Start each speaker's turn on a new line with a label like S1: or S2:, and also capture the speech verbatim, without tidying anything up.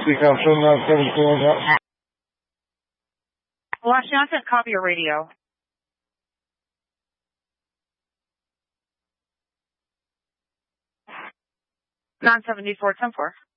S1: Council nine seventy-four.
S2: Washington, copy your radio. nine seventy-four, ten four.